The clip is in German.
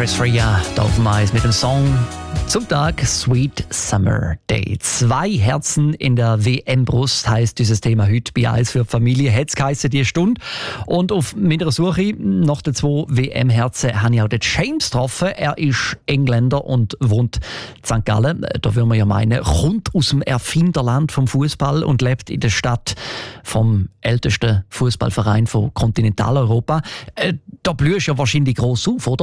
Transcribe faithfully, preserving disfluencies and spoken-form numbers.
Chris Rea da auf dem Eis mit dem Song zum Tag Sweet Summer Day. Zwei Herzen in der W M-Brust heisst dieses Thema heute bei Eis für die Familie. Hat es geheissen, die Stunde. Und auf meiner Suche nach den zwei W M-Herzen habe ich auch den James getroffen. Er ist Engländer und wohnt in Sankt Gallen. Da würde man ja meinen, kommt aus dem Erfinderland vom Fußball und lebt in der Stadt vom ältesten Fußballverein von Kontinentaleuropa. Äh, da blühst du ja wahrscheinlich gross auf, oder?